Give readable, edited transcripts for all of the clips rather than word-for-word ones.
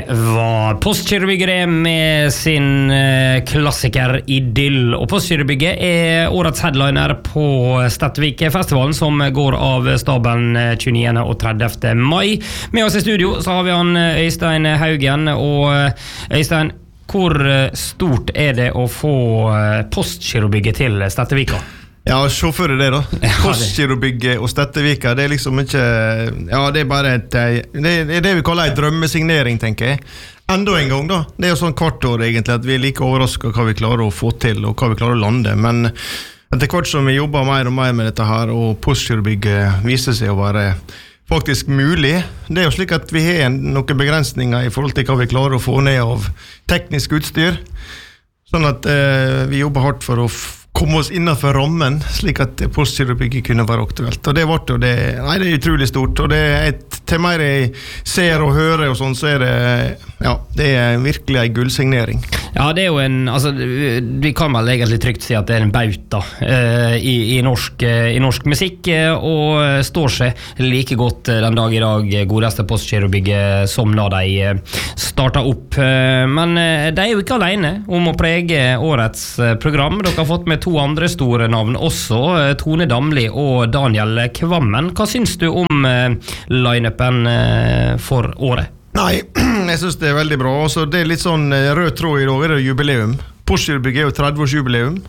var Postgirobygget med sin klassiker Idyll. Og Postgirobygget årets headliner på Stedtvik-festivalen, som går av staben 29. og 30. mai. Med oss i studio så har vi han Øystein Haugen. Og Øystein, hvor stort det å få Postgirobygget til Stedtvika? Ja, se for det da. Postgirobygget og Stedtvika, det liksom ikke... Ja, det bare det vi kaller en drømmesignering, tenker jeg. Enda en gang da. Det jo sånn kvart år egentlig, at vi like overrasket hva vi klarer å få til, og hva vi klarer å lande. Men etter hvert som vi jobber mer og mer med dette her, og Postgirobygget viser seg å være faktisk mulig, det jo slik at vi har noen begrensninger i forhold til hva vi klarer å få ned av teknisk utstyr. Sånn at vi jobber hardt for å komme oss innenfor rammen, slik at Postgirobygget kunne være aktuelt. Og det ble det, det utrolig stort, og det til mer jeg ser og hører og sånn, så det virkelig en gullsignering. Ja, det jo altså, vi kan vel egentlig trygt si at det en bauta i norsk musikk, og står seg like godt den dag i dag, godeste Postgirobygget, som da de startet opp. Men de jo ikke alene om å prege årets program. Dere har fått med to andre store navn også, Tone Damli og Daniel Kvammen. Hva synes du om line-upen for året? Nei, jeg synes det veldig bra. Også det litt sånn rød tråd i dag, det jubileum. Postgirobygget jo 30-årsjubileum.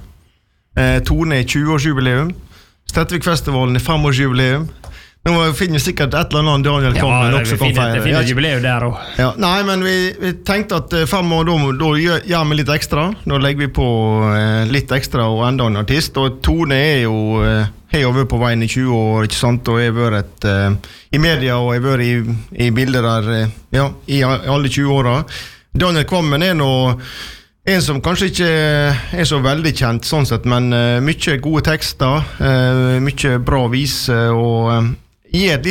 Tone 20-årsjubileum. Stedtvik-festivalen 5-årsjubileum. Nå finner vi sikkert et eller annet Daniel Kvammen også kan feire. Det finner jubileum der også. Ja, nei, men vi tenkte at 5 år, da gjør vi litt ekstra. Da legger vi på litt ekstra og enda en artist. Og Tone jo vært på veien i 20 år, ikke sant? Og jeg har vært i media, og jeg har vært i bilder der, i alle 20 årene. Daniel Kvammen nå en som kanskje ikke så veldig kjent sånn sett, men mye gode tekster, mye bra viser, og gir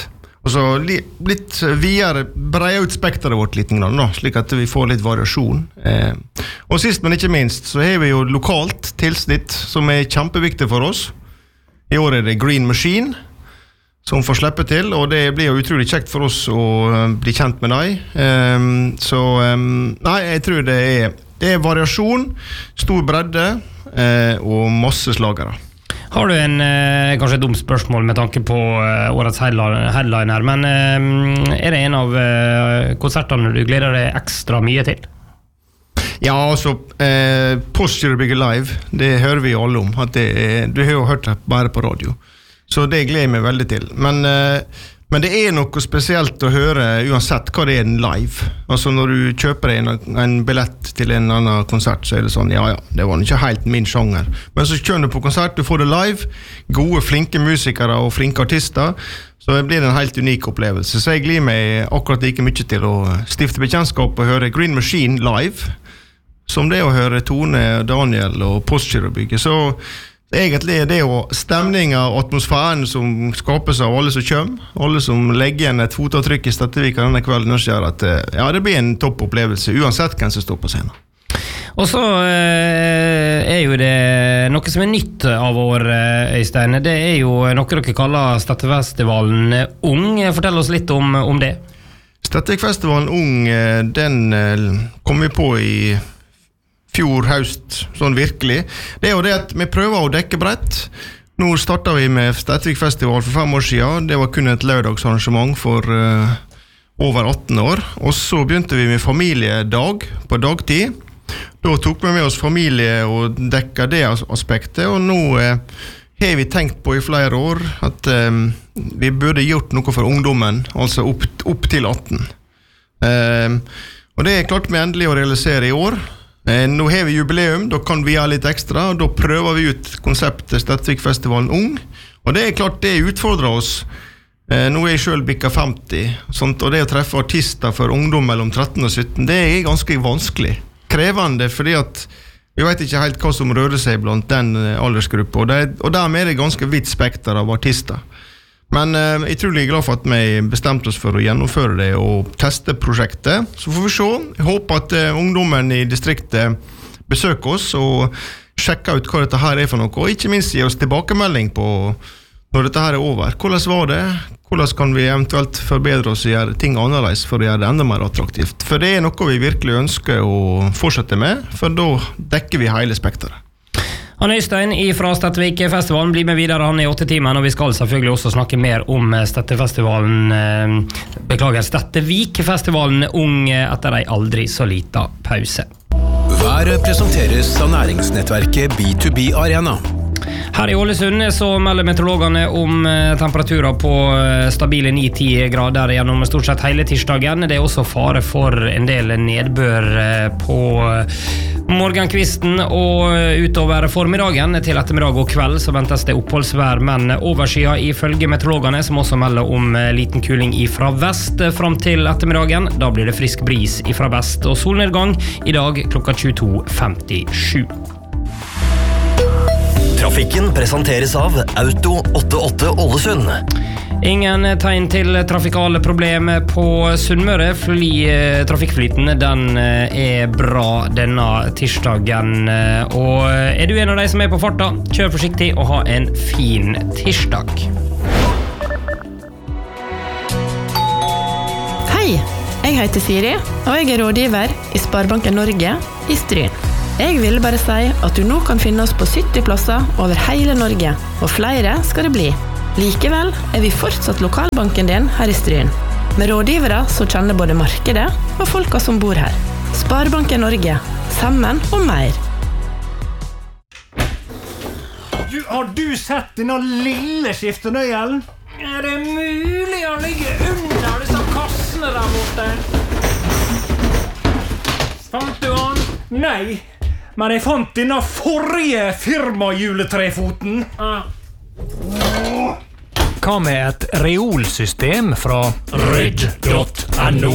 litt videre, breier ut spekteret vårt litt, slik at vi får litt variasjon. Og sist, men ikke minst, så har vi jo lokalt tilsnitt, som kjempeviktig for oss. I år det Green Machine, som får slippe til, og det blir jo utrolig kjekt for oss å bli kjent med deg. Så jeg tror det variasjon, stor bredde, og masse slagere. Har du kanskje et dumt spørsmål med tanke på årets headliner, men det en av konsertene du gleder deg ekstra mye til? Ja, altså, Postgirobygget live, det hører vi jo alle om, at du har jo hørt det bare på radio, så det gleder jeg meg veldig til. Men det noe spesielt å høre uansett hva det en live. Altså når du kjøper en billett til en annen konsert, så det sånn, det var ikke helt min sjanger. Men så kjører du på konsert, du får det live, gode, flinke musikere og flinke artister, så det blir en helt unik opplevelse. Så jeg gleder meg akkurat like mye til å stifte bekjentskap og høre Green Machine live, som det å høre Tone, Daniel og Postgirobygget. Så egentlig det jo stemningen og atmosfæren som skapes av alle som kommer, alle som legger igjen et fotavtrykk i Stedtvika denne kvelden, og gjør at det blir en toppopplevelse, uansett hvem som står på scenen. Og så jo det noe som nytt av år, Øystein. Det jo noe dere kaller Stedtvik-festivalen Ung. Fortell oss litt om det. Stedtvik-festivalen Ung, den kom vi på i fjor høst, sånn virkelig. Det jo det at vi prøver å dekke brett. Nå startet vi med Stedtvik-festival for 5 år siden. Det var kun et lørdagsarrangement for over 18 år. Og så begynte vi med familiedag på dagtid. Da tok vi med oss familie og dekket det aspektet, og nå har vi tenkt på i flere år at vi burde gjort noe for ungdommen, altså opp til 18. Og det klart vi endelig å realisere i år. Nå har vi jubileum, da kan vi gjøre litt ekstra, og da prøver vi ut konseptet Stedtvik-festivalen Ung, og det klart det utfordrer oss. Nå jeg selv bikket 50, sånt, og det å treffe artister for ungdom mellom 13 og 17, det ganske vanskelig. Krevende, fordi at vi vet ikke helt hva som rører seg blant den aldersgruppen, og dermed det ganske vidt spekter av artister. Men jeg tror jeg glad for at vi bestemte oss for å gjennomføre det og teste prosjektet. Så får vi se. Jeg håper at ungdommen i distriktet besøker oss og sjekker ut hva dette her for noe, og ikke minst gi oss tilbakemelding på når dette her over. Hvordan var det? Hvordan kan vi eventuelt forbedre oss og gjøre ting annerledes for å gjøre det enda mer attraktivt? For det noe vi virkelig ønsker å fortsette med, for da dekker vi hele spekteret. Han Øystein fra Stettevik-festivalen blir med videre, han 8 timer, og vi skal selvfølgelig også snakke mer om Stettevik-festivalen Ung etter en aldri så lita pause. Været presenteres av næringsnettverket B2B Arena. Her i Ålesund så melder meteorologene om temperaturer på stabile 9-10 grader gjennom stort sett hele tirsdagen. Det også fare for en del nedbør på morgenkvisten og utover formiddagen. Til ettermiddag og kveld så ventes det oppholdsvær, men overskya ifølge meteorologene, som også melder om liten kuling ifra vest fram til ettermiddagen. Da blir det frisk bris ifra vest og solnedgang i dag klokka 22:57. Trafikken presenteres av Auto 88 Ålesund. Ingen tegn til trafikale problemer på Sunnmøre. Trafikkflyten den bra denne tirsdagen. Og du en av de som på farta, kjør forsiktig og ha en fin tirsdag. Hei, jeg heter Siri, og jeg rådgiver i Sparebanken Norge i Stryn. Jeg vil bare si at du nå kan finne oss på 70 plasser over hele Norge, og flere skal det bli. Likevel vi fortsatt lokalbanken din her i Stryn, med rådgivere som kjenner både markedet og folka som bor her. Sparebanken Norge, sammen og mer. Har du sett denne lille skiftenøyelen? Det mulig å ligge under disse kassene der borte? Fant du han? Nei. Men jeg fant denne forrige firmajuletrefoten. Hva med et reolsystem fra Ryd.no?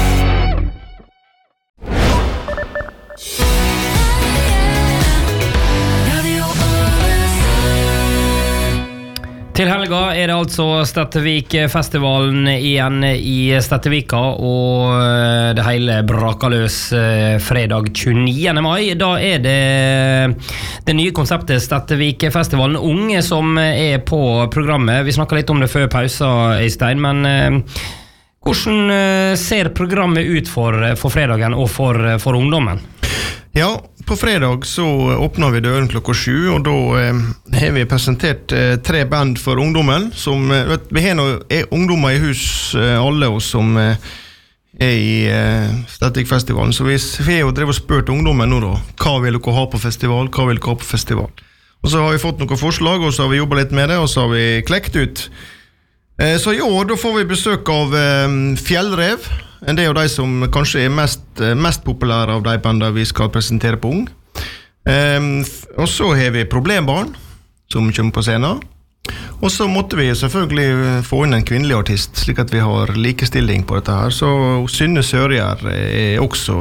Til helga det altså Stettevik-festivalen igjen i Stettevika, og det hele braker løs fredag 29. mai. Da det nye konseptet Stettevik-festivalen Ung som på programmet. Vi snakket litt om det før pausen, Øystein, men hvordan ser programmet ut for fredagen og for ungdommen? Ja, på fredag så åpner vi døren klokka 7, og da har vi presentert 3 band for ungdommen. Vi har noen ungdommer i hus, alle oss som i Stettevik-festivalen, så vi har jo drevet og spurt ungdommen nå da, hva vil dere ha på festival, hva vil dere ha på festival? Og så har vi fått noen forslag, og så har vi jobbet litt med det, og så har vi klekt ut. Så i år da får vi besøk av Fjellrev. Det jo de som kanskje mest populære av de bandene vi skal presentere på Ung. Og så har vi Problembarn, som kommer på scenen. Og så måtte vi selvfølgelig få inn en kvinnelig artist, slik at vi har likestilling på dette her. Så Synne Sørgjær også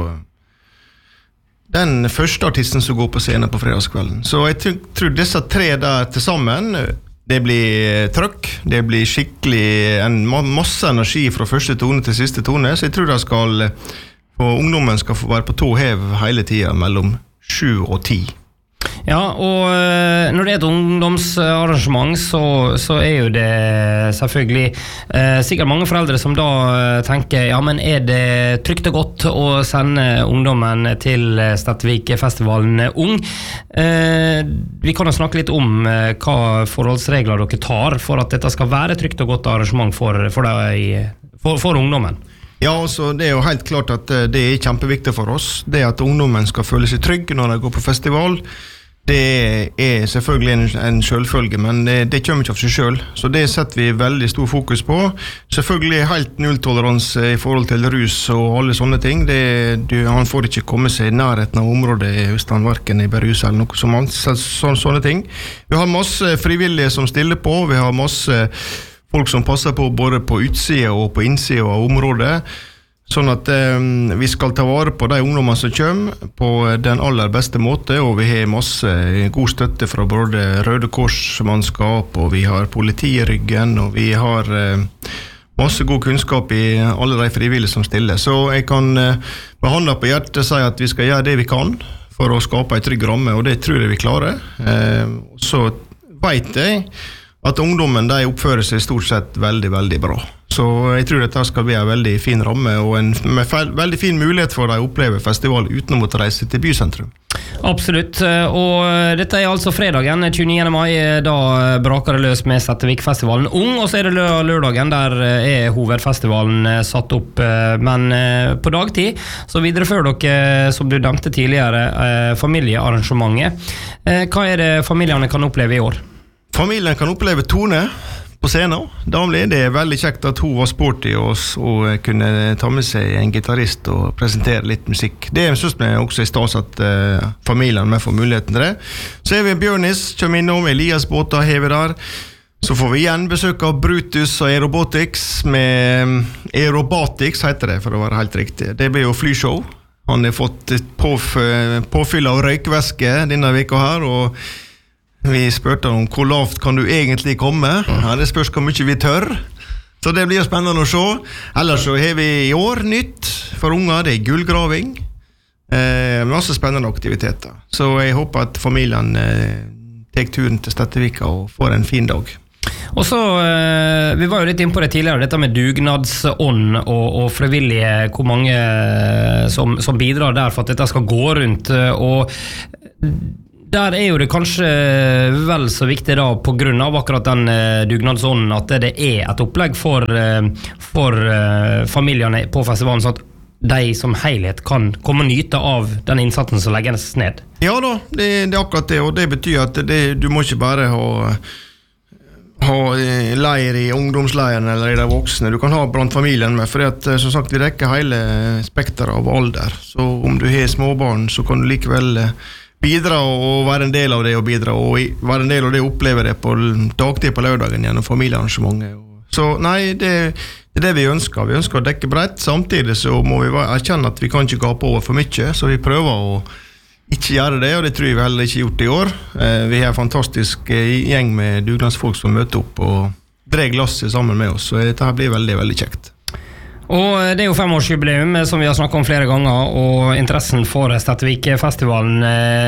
den første artisten som går på scenen på fredagskvelden. Så jeg tror disse 3 der til sammen, det blir trøkk, det blir skikkelig masse energi fra første tone til siste tone, så jeg tror ungdommen skal få være på tå hev hele tiden mellom 7 og 10. Ja, og når det et ungdomsarrangement, så jo det selvfølgelig sikkert mange foreldre som da tenker, ja, men det trygt og godt å sende ungdommen til Stettevik-festivalen Ung? Vi kan jo snakke litt om hva forholdsregler dere tar for at dette skal være trygt og godt arrangement for ungdommen. Ja, altså, det jo helt klart at det kjempeviktig for oss. Det at ungdommen skal føle seg trygg når de går på festival, det selvfølgelig en selvfølge, men det kommer ikke av seg selv. Så det setter vi veldig stor fokus på. Selvfølgelig helt nulltoleranse i forhold til rus og alle sånne ting. Han får ikke komme seg i nærheten av området hvis han hverken berus eller noe som annet, sånne ting. Vi har masse frivillige som stiller på, vi har masse folk som passer på både på utsida og på innsida av området, sånn at vi skal ta vare på de ungdommene som kommer på den aller beste måte, og vi har masse god støtte fra både Røde Kors-mannskap, og vi har politi i ryggen, og vi har masse god kunnskap i alle de frivillige som stiller. Så jeg kan med hånda på hjertet si at vi skal gjøre det vi kan for å skape en trygg ramme, og det tror jeg vi klarer. Så vet jeg at ungdommen de oppfører seg stort sett veldig, veldig bra. Så jeg tror dette skal bli en veldig fin ramme, og en veldig fin mulighet for å oppleve festival uten å måtte reise til bysentrum. Absolutt, og dette altså fredagen 29. mai, da braker det løs med Settevikfestivalen Ung, og så det lørdagen, der hovedfestivalen satt opp, men på dagtid så viderefører dere, som du nevnte tidligere, familiearrangementet. Hva det familiene kan oppleve i år? Familien kan oppleve Tone på scenen. Det veldig kjekt at hun var sporty og kunne ta med seg en gitarist og presentere litt musikk. Det synes vi også i stas at familien med får muligheten til det. Så vi Bjørnis, kommer innom, Elias Båta hever der. Så får vi igjen besøk av Brutus og Aerobotics med Aerobatics heter det, for å være helt riktig. Det blir jo flyshow. Han har fått påfyll av røykvæske denne veka her, og vi spurte om hvor lavt kan du egentlig komme. Ja, det spørs hvor mye vi tør. Så det blir spennende å se. Ellers så har vi i år nytt for unger, det gullgraving. Masse spennende aktiviteter. Så jeg håper at familien tar turen til Stettevika og får en fin dag. Og så, vi var jo litt inne på det tidligere, dette med dugnadsånd og frivillige, hvor mange som bidrar der for at dette skal gå rundt, og der jo det kanskje vel så viktig da, på grunn av akkurat den dugnadsånden, at det et opplegg for familiene på festivalen, sånn at de som helhet kan komme og nyte av den innsatsen som legges ned. Ja da, det akkurat det, og det betyr at du må ikke bare ha leir i ungdomsleiren eller i de voksne, du kan ha blant familien med, for at, som sagt, vi rekker hele spektret av alder, så om du har småbarn, så kan du likevel bidra og være en del av det og bidra og være en del av det og oppleve det på dagtid på lørdagen gjennom familiearrangementet. Så nei, det det vi ønsker. Vi ønsker å dekke bredt, samtidig så må vi erkjenne at vi kan ikke gape over for mye, så vi prøver å ikke gjøre det, og det tror jeg vi heller ikke gjort i år. Vi har en fantastisk gjeng med dugnadsfolk som møter opp og drar glasset sammen med oss, så dette blir veldig, veldig kjekt. Og det jo 5-årsjubileum som vi har snakket om flere ganger, og interessen for Stettevikfestivalen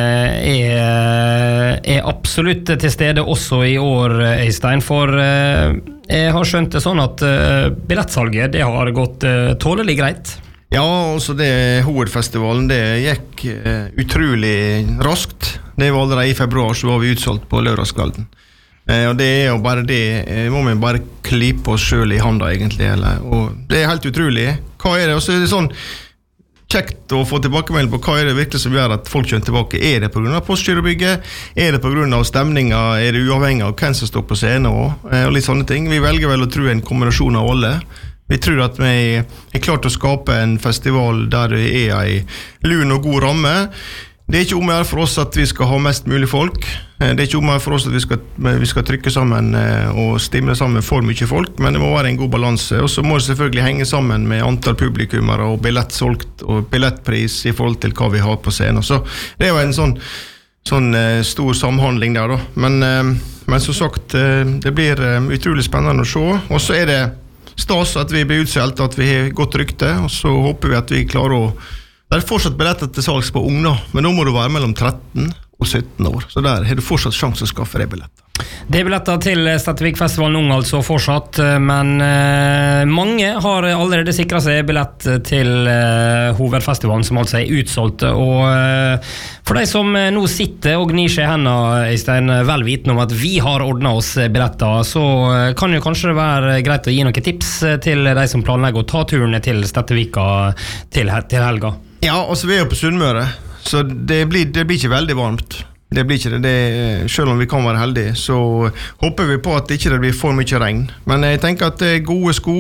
absolutt til stede også i år, Øystein, for jeg har skjønt det sånn at billettsalget det har gått tålelig greit. Ja, altså hovedfestivalen det gikk utrolig raskt. Det var allerede i februar, så var vi utsolgt på lørdagskvelden. Og det jo bare det, må vi bare klippe oss selv i handa egentlig, og det helt utrolig. Hva det? Og så det sånn kjekt å få tilbakemelding på hva det virkelig som gjør at folk kjører tilbake. Det på grunn av Postgirobygget? Det på grunn av stemninga? Det uavhengig av hvem som står på scenen og litt sånne ting? Vi velger vel å tro en kombinasjon av alle. Vi tror at vi klart å skape en festival der det en lun og god ramme. Det ikke om for oss at vi skal ha mest mulig folk. Det ikke om for oss at vi skal trykke sammen og stimle sammen for mye folk, men det må være en god balanse. Og så må det selvfølgelig henge sammen med antall publikummer og billett solgt og billettpris i forhold til hva vi har på scenen. Så det jo en sånn stor samhandling der da. Men som sagt, det blir utrolig spennende å se. Og så det stas at vi blir utselt, at vi har godt rykte, og så håper vi at vi klarer å det fortsatt billetter til salgs på ung, men nå må du være mellom 13 og 17 år, så der har du fortsatt sjanse å skaffe deg billetter. Det billetter til Stettevikfestivalen Ung altså fortsatt, men mange har allerede sikret seg billett til hovedfestivalen som altså utsolgt, og for de som nå sitter og gnir seg i hendene, Øystein, vel vitende om at vi har ordnet oss billetter, så kan jo kanskje det være greit å gi noen tips til de som planlegger å ta turene til Stettevika til helga. Ja, altså vi jo på Sunnmøre, så det blir ikke veldig varmt. Det blir ikke det, selv om vi kan være heldige, så håper vi på at det ikke blir for mye regn. Men jeg tenker at det gode sko,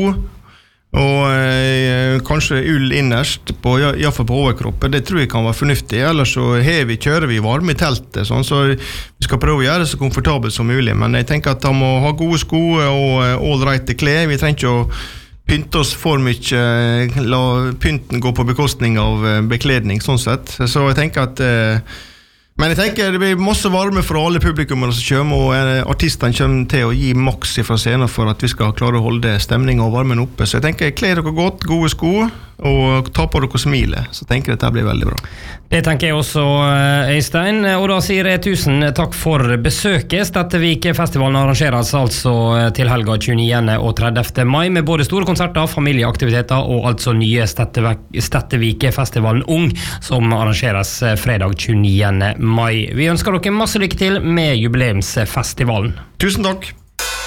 og kanskje ull innerst, i hvert fall på overkroppen, det tror jeg kan være fornuftig. Ellers så kjører vi varme i teltet, sånn, så vi skal prøve å gjøre det så komfortabelt som mulig. Men jeg tenker at han må ha gode sko og all right klær. Vi trenger ikke å pynte oss for mye, la pynten gå på bekostning av bekledning, sånn sett. Så jeg tenker at men jeg tenker det blir masse varme fra alle publikummene som kommer, og artistene kommer til å gi maks fra scenen for at vi skal klare å holde stemningen og varmen oppe. Så jeg tenker, klær dere godt, gode sko, og ta på dere smilet, så tenker jeg dette blir veldig bra. Det tenker jeg også, Øystein. Og da sier jeg tusen takk for besøket. Stettevikfestivalen arrangeres altså til helga 29. og 30. mai med både store konserter, familieaktiviteter og altså nye Stettevikfestivalen Ung, som arrangeres fredag 29. mai. Vi ønsker dere masse lykke til med jubileumsfestivalen. Tusen takk!